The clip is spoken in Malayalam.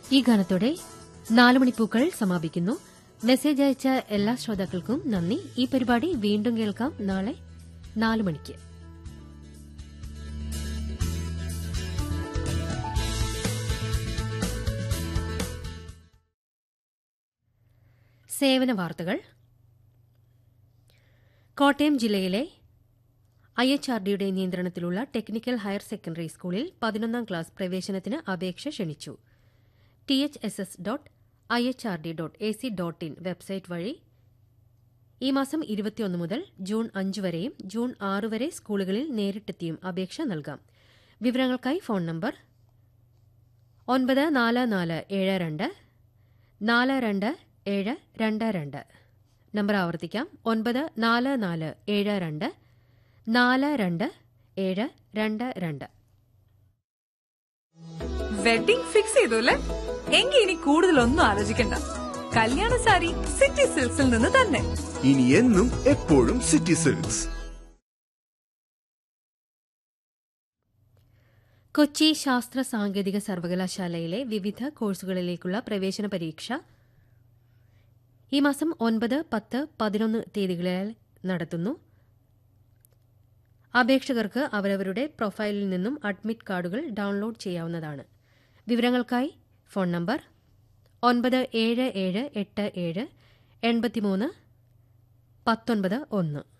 ഈ ഗാനത്തോടെ 4 മണിപ്പൂക്കൾ സമാപിക്കുന്നു. മെസ്സേജ് അയച്ച എല്ലാ ശ്രോതാക്കൾക്കും നന്ദി. ഈ പരിപാടി വീണ്ടും കേൾക്കാം നാളെ 4 മണിക്ക്. സേവന വാർത്തകൾ. കോട്ടയം ജില്ലയിലെ IHRDയുടെ നിയന്ത്രണത്തിലുള്ള ടെക്നിക്കൽ ഹയർ സെക്കൻഡറി സ്കൂളിൽ 11ാം ക്ലാസ് പ്രവേശനത്തിന് അപേക്ഷ ക്ഷണിച്ചു. thss.ihRD.ac.in വെബ്സൈറ്റ് വഴി ഈ മാസം 21 മുതൽ ജൂൺ 5 വരെയും ജൂൺ 6 വരെ സ്കൂളുകളിൽ നേരിട്ടെത്തിയും അപേക്ഷ നൽകാം. വിവരങ്ങൾക്കായി ഫോൺ നമ്പർ 9447242722. നമ്പർ ആവർത്തിക്കാം, 9447242722. വെഡിംഗ് ഫിക്സ് ചെയ്തു അല്ലേ? എങ്കിൽ ഇനി കൂടുതലൊന്നും ആലോചിക്കണ്ട. കല്യാണ സാരി സിറ്റി സിൽക്സിൽ നിന്ന് തന്നെ. ഇനി എന്നും എപ്പോഴും സിറ്റി സിൽക്സ്. കൊച്ചി ശാസ്ത്ര സാങ്കേതിക സർവകലാശാലയിലെ വിവിധ കോഴ്സുകളിലേക്കുള്ള പ്രവേശന പരീക്ഷ ഈ മാസം 9, 10, 11 തീയതികളിൽ നടത്തുന്നു. അപേക്ഷകർക്ക് അവരവരുടെ പ്രൊഫൈലിൽ നിന്നും അഡ്മിറ്റ് കാർഡുകൾ ഡൌൺലോഡ് ചെയ്യാവുന്നതാണ്. വിവരങ്ങൾക്കായി ഫോൺ നമ്പർ 9778783119.